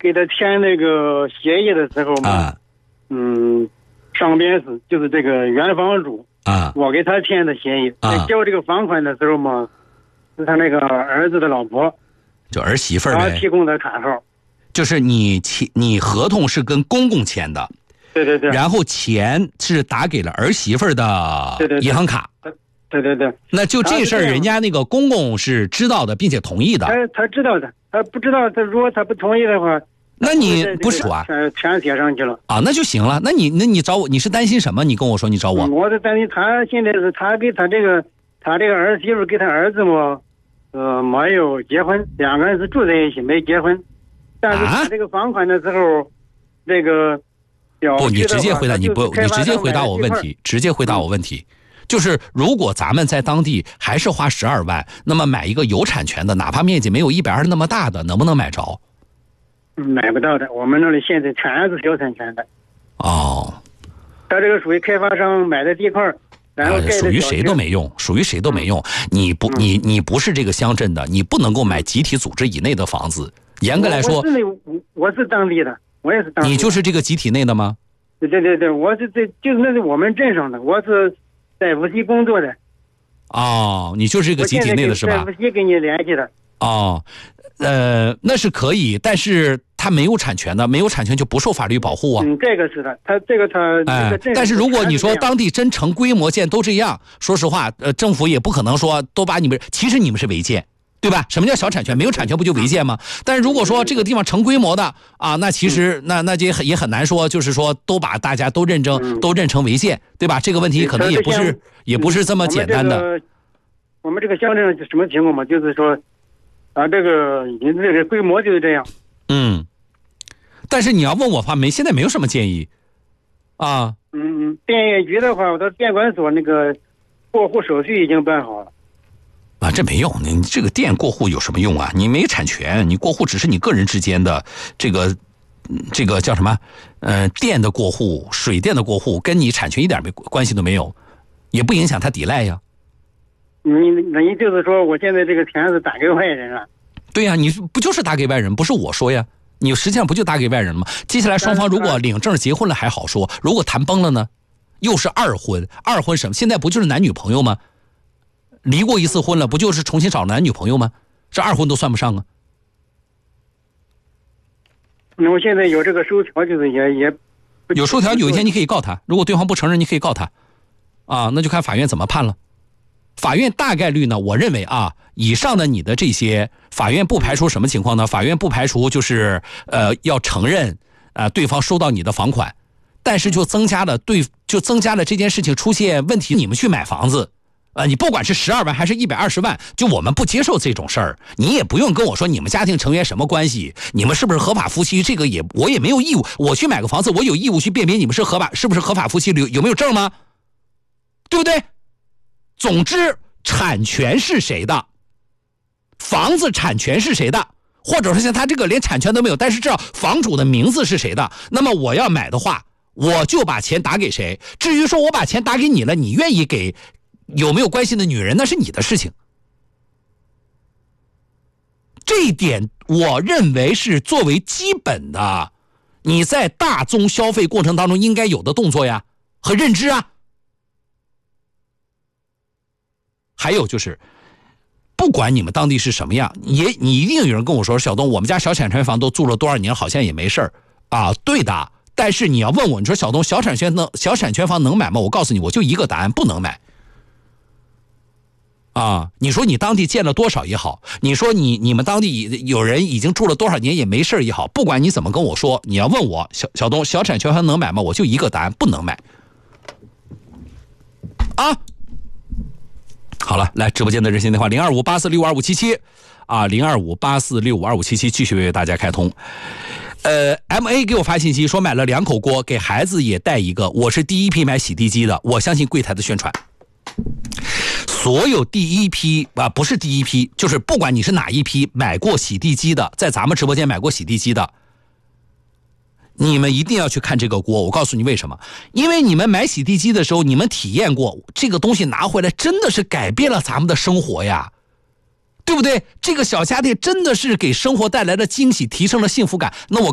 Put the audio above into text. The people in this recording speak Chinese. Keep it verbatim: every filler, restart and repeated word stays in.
给他签那个协议的时候嘛， 啊， 嗯，上边是就是这个原房主啊， 我给他签的协议， 啊在交这个房款的时候嘛，是他那个儿子的老婆， 就儿媳妇儿呗， 他提供的卡号。 就是你签你合同是跟公公签的， 对对对， 然后钱是打给了儿媳妇儿的对对对银行卡。 对对对， 那就这事儿，人家那个公公是知道的，并且同意的。 他他知道的，他不知道，他如果他不同意的话， 那你不是啊？ 全全写上去了啊，那就行了。那你那你找我，你是担心什么？你跟我说，你找我。 嗯、我是担心他现在是他给他这个他这个儿媳妇给他儿子嘛，呃，没有结婚，两个人是住在一起没结婚，但是他这个房款的时候，啊、这个不，你直接回答，你不，你直接回答我问题，直接回答我问题。嗯，就是如果咱们在当地还是花十二万，那么买一个有产权的，哪怕面积没有一百二那么大的，能不能买着？ 买不到的，我们那里现在全是小产权的。 哦， 他这个属于开发商买的地块，然后、啊、 属于谁都没用，属于谁都没用。你不，你你不是这个乡镇的，你不能够买集体组织以内的房子。严格来说， 我是那我是当地的，我也是当地的。 你就是这个集体内的吗？ 对对对对，我是这就是那是我们镇上的，我是在无锡工作的。 哦，你就是这个集体内的是吧？ 在无锡跟你联系的。 哦，呃，那是可以，但是他没有产权的，没有产权就不受法律保护啊。 嗯，这个是的，他这个他。 哎， 这个但是如果你说当地真成规模建都这样，说实话，呃，政府也不可能说都把你们，其实你们是违建。对吧？什么叫小产权？没有产权不就违建吗？但是如果说这个地方成规模的啊，那其实那那就也很也很难说，就是说都把大家都认证、嗯、都认成违建，对吧？这个问题可能也不是也不是这么简单的。 我们这个我们这个乡镇是什么情况嘛？就是说啊，这个已经这个规模就是这样。 嗯，但是你要问我的话，没现在没有什么建议啊。 嗯，电业局的话，我到电管所那个过户手续已经办好了。 啊，这没用，你这个电过户有什么用啊？你没产权，你过户只是你个人之间的这个，这个叫什么？呃，电的过户、水电的过户，跟你产权一点没关系都没有，也不影响他抵赖呀。 你那你就是说，我现在这个钱是打给外人了？ 对呀，你不就是打给外人？不是我说呀，你实际上不就打给外人吗？接下来双方如果领证结婚了还好说，如果谈崩了呢，又是二婚，二婚什么？现在不就是男女朋友吗？离过一次婚了，不就是重新找男女朋友吗？这二婚都算不上啊。 那我现在有这个收条，就是也也有收条，有一天你可以告他。如果对方不承认，你可以告他，啊，那就看法院怎么判了。法院大概率呢，我认为啊，以上的你的这些，法院不排除什么情况呢？法院不排除就是呃要承认啊、呃、对方收到你的房款，但是就增加了对就增加了这件事情出现问题，你们去买房子。呃，你不管是十二万还是一百二十万，就我们不接受这种事儿。你也不用跟我说你们家庭成员什么关系，你们是不是合法夫妻？这个也我也没有义务。我去买个房子，我有义务去辨别你们是合法是不是合法夫妻，有有没有证吗？对不对？总之，产权是谁的，房子产权是谁的，或者说像他这个连产权都没有，但是知道房主的名字是谁的，那么我要买的话，我就把钱打给谁。至于说我把钱打给你了，你愿意给有没有关系的女人，那是你的事情。这一点我认为是作为基本的你在大宗消费过程当中应该有的动作呀和认知啊。还有就是不管你们当地是什么样，也你一定有人跟我说，小东我们家小产权房都住了多少年好像也没事儿啊。对的，但是你要问我，你说小东小产权能小产权房能买吗？我告诉你，我就一个答案，不能买。啊，你说你当地建了多少也好，你说你你们当地有人已经住了多少年也没事也好，不管你怎么跟我说，你要问我小小东小产权房能买吗？我就一个答案，不能买。啊，好了，来直播间的热线电话零二五八四六五二五七七啊，零二五八四六五二五七七继续为大家开通。呃 ，M A 给我发信息说买了两口锅，给孩子也带一个。我是第一批买洗地机的，我相信柜台的宣传。所有第一批啊，不是第一批，就是不管你是哪一批买过洗地机的，在咱们直播间买过洗地机的，你们一定要去看这个锅。我告诉你为什么？因为你们买洗地机的时候，你们体验过这个东西拿回来真的是改变了咱们的生活呀，对不对？这个小家电真的是给生活带来了惊喜，提升了幸福感。那我